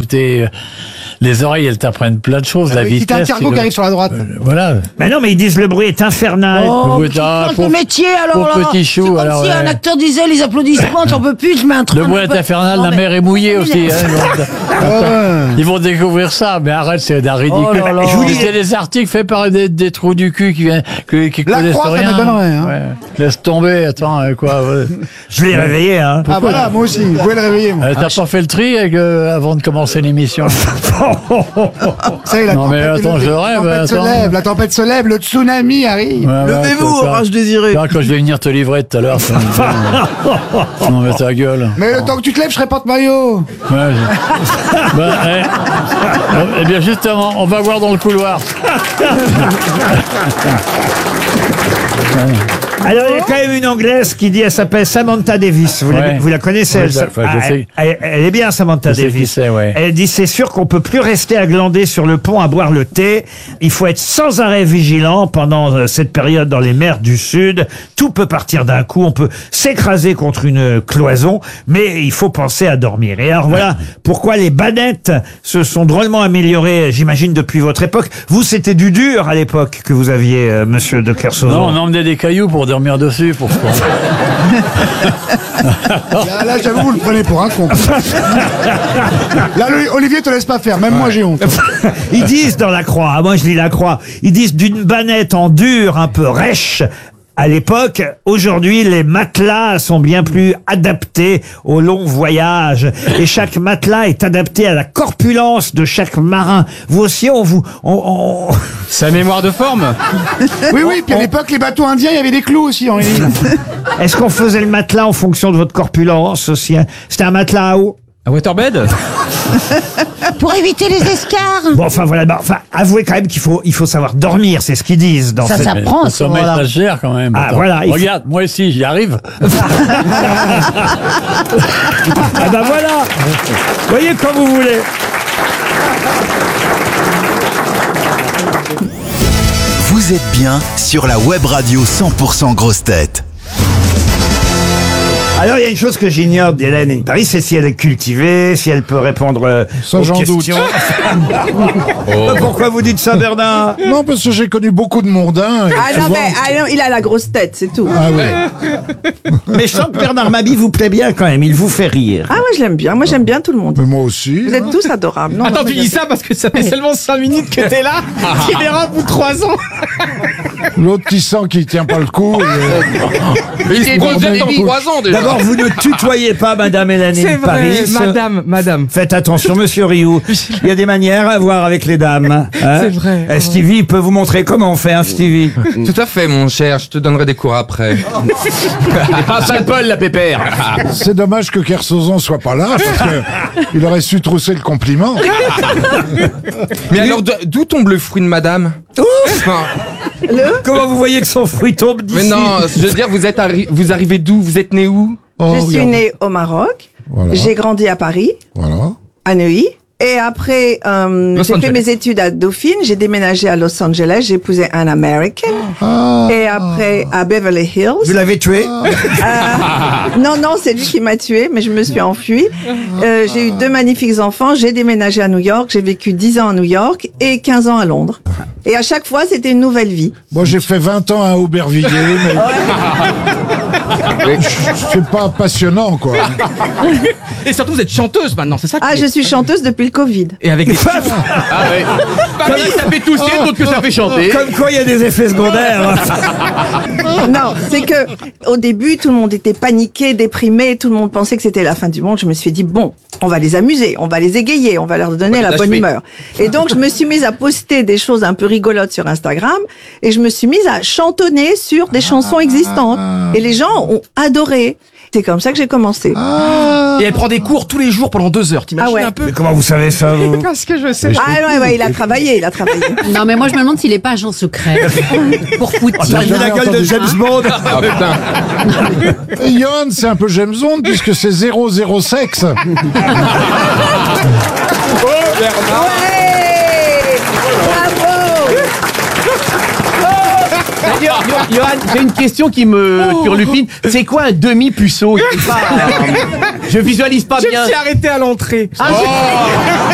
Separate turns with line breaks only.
écouter. Les oreilles, elles t'apprennent plein de choses, la vitesse.
Si t'as un cargo qui arrive sur la droite.
Voilà.
Mais non, mais ils disent le bruit est infernal.
Oh,
Pour- ah,
le métier alors
pour
là.
petit chou,
C'est comme
alors,
si
ouais.
un acteur disait les applaudissements, t'en peux plus, je mets un truc.
Le bruit est infernal, la mer est mouillée aussi. Ils vont découvrir ça, mais arrête, c'est d'un ridicule.
Oh là là.
Je vous dis, c'est des articles faits par des trous du cul qui
La
connaissent
Croix, ça
rien.
m'étonnerait, hein.
Ouais. Laisse tomber, attends, quoi. Ouais.
Je l'ai réveillé, hein.
Ah voilà, moi aussi, vous pouvez le réveiller. Moi.
T'as pas fait le tri avant de commencer l'émission.
Ça y est, la
Non, mais
tempête,
attends, je rêve, attends.
la tempête se lève, le tsunami arrive.
Levez-vous,
orage désiré.
Quand je vais venir te livrer tout à l'heure. Non, mais ta gueule.
Mais le temps que tu te lèves, je serai porte-maillot.
Ouais, eh bien, justement, on va voir dans le couloir.
Alors, il y a quand même une Anglaise qui dit, elle s'appelle Samantha Davis.
Ouais.
Vous la connaissez, elle,
Oui, je sais.
elle est bien, Samantha
Je sais
Davis.
qui c'est, ouais.
Elle dit, c'est sûr qu'on peut plus rester à glander sur le pont à boire le thé. Il faut être sans arrêt vigilant pendant cette période dans les mers du Sud. Tout peut partir d'un coup. On peut s'écraser contre une cloison, mais il faut penser à dormir. Et alors voilà pourquoi les bannettes se sont drôlement améliorées, j'imagine, depuis votre époque. Vous, c'était du dur à l'époque que vous aviez, monsieur de Kersauzon.
Non, on emmenait des cailloux pour dormir dessus. Pourquoi
Là, j'avoue, vous le prenez pour un con. Là, Olivier te laisse pas faire, même moi j'ai honte.
Ils disent dans la Croix, moi je lis la Croix, ils disent d'une bannette en dur, un peu rêche. À l'époque, aujourd'hui, les matelas sont bien plus adaptés aux longs voyages. Et chaque matelas est adapté à la corpulence de chaque marin. Vous aussi,
Sa mémoire de forme.
Oui, puis à l'époque, les bateaux indiens, il y avait des clous aussi dans les lignes.
Est-ce qu'on faisait le matelas en fonction de votre corpulence aussi, hein? C'était un matelas à eau?
Un waterbed.
Pour éviter les escarres.
Bon, enfin voilà, avouez quand même qu'il faut savoir dormir, c'est ce qu'ils disent dans
Ça
cette...
s'apprend,
Le
ça.
sommeil,
Voilà.
ça se gère quand même.
Ah,
Attends.
voilà, il faut-
Regarde, moi aussi, j'y arrive.
Ah ben voilà. Voyez comme vous voulez.
Vous êtes bien sur la web radio 100% Grosses Têtes.
Alors, il y a une chose que j'ignore d'Hélène Paris, c'est si elle est cultivée, si elle peut répondre
Ça,
aux
j'en doute.
questions. Pourquoi vous dites ça, Bernard?
Non, parce que j'ai connu beaucoup de mondains. et souvent-
il a la grosse tête, c'est tout.
Ah ouais.
Mais je sens que Bernard Mabie vous plaît bien quand même, il vous fait rire.
Ah ouais, je l'aime bien. Moi, j'aime bien tout le monde.
Mais moi aussi.
Vous êtes tous adorables. Non,
Attends,
non,
tu
mais
dis ça parce que ça fait seulement 5 minutes que t'es là. Tu verras au bout de 3 ans.
L'autre qui sent qu'il tient pas le coup.
Il s'est posé dans 3 ans déjà.
D'abord, vous ne tutoyez pas Madame Hélène
C'est
Paris.
vrai, madame.
Faites attention, monsieur Rioux. Il y a des manières à avoir avec les dames. Hein.
C'est vrai.
Stevie peut vous montrer comment on fait, hein, Stevie.
Tout à fait, mon cher. Je te donnerai des cours après.
Ah, sale Paul, la pépère.
C'est dommage que Kersozon soit pas là, parce que il aurait su trousser le compliment.
Mais alors, d'où tombe le fruit de madame? Enfin,
Comment vous voyez que son fruit tombe d'ici?
mais non, je veux dire, vous arrivez d'où? Vous êtes né où?
Oh,
Je suis
regarde.
née au Maroc.
Voilà.
J'ai grandi à Paris,
Voilà.
à Neuilly. Et après, j'ai fait
Angeles.
mes études à Dauphine. J'ai déménagé à Los Angeles. J'ai épousé un Américain. Et après, à Beverly
Vous
Hills.
l'avez tué?
Non, c'est lui qui m'a tuée, mais je me suis enfuie. J'ai eu 2 magnifiques enfants. J'ai déménagé à New York. J'ai vécu 10 ans à New York et 15 ans à Londres. Et à chaque fois, c'était une nouvelle vie.
Moi, j'ai fait 20 ans à Aubervilliers, mais c'est pas passionnant, quoi.
Et surtout, vous êtes chanteuse maintenant, c'est ça?
Ah, je suis chanteuse depuis le Covid.
Et avec des... Ah ouais. Paris, ça fait tousser, d'autres que ça fait chanter.
Comme quoi, il y a des effets secondaires.
Non, c'est que au début, tout le monde était paniqué, déprimé, tout le monde pensait que c'était la fin du monde. Je me suis dit, bon, on va les amuser, on va les égayer, on va leur donner la bonne humeur. Et donc, je me suis mise à poster des choses un peu rigolotes sur Instagram et je me suis mise à chantonner sur des chansons existantes. Et les gens ont adoré. C'est comme ça que j'ai commencé.
Et elle prend des cours tous les jours pendant 2 heures, t'imagines
Ah ouais.
un peu?
Mais comment vous savez ça, vous?
Parce que je sais.
Ah ouais, il a travaillé.
Non, mais moi, je me demande s'il est pas agent secret. Pour Poutine.
T'as vu la gueule de James Bond?
Ah putain.
Et Johan, c'est un peu James Bond, puisque c'est 0 sexe.
Ouais, bravo.
Johan, j'ai une question qui me turlupine. C'est quoi un demi-puceau? Je visualise pas bien. Je me suis arrêté à l'entrée.